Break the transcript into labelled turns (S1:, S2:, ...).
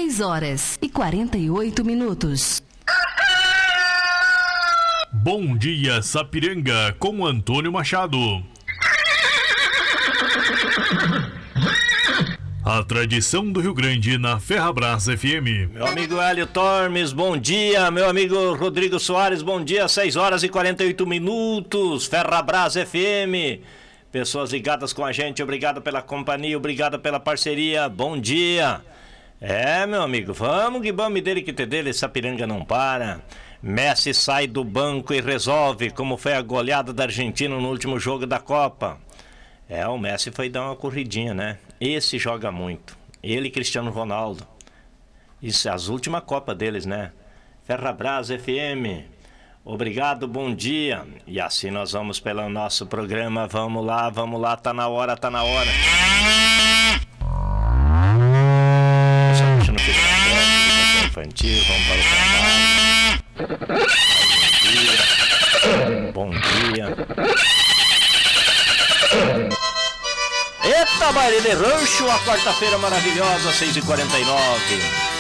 S1: 6h48.
S2: Bom dia, Sapiranga, com Antônio Machado. A tradição do Rio Grande na Ferrabras FM.
S3: Meu amigo Hélio Tormes, bom dia. Meu amigo Rodrigo Soares, bom dia. 6h48. Ferrabras FM. Pessoas ligadas com a gente, obrigado pela companhia, obrigado pela parceria. Bom dia. Meu amigo, vamos que vamos dele que te dele, Sapiranga não para. Messi sai do banco e resolve, como foi a goleada da Argentina no último jogo da Copa. O Messi foi dar uma corridinha, né? Esse joga muito. Ele e Cristiano Ronaldo. Isso é as últimas Copas deles, né? Ferrabras FM. Obrigado, bom dia. E assim nós vamos pelo nosso programa. Vamos lá, tá na hora. Só deixando aqui na infantil, vamos para o trabalho. Bom dia. Eita, baile de rancho, a quarta-feira maravilhosa, 6h49.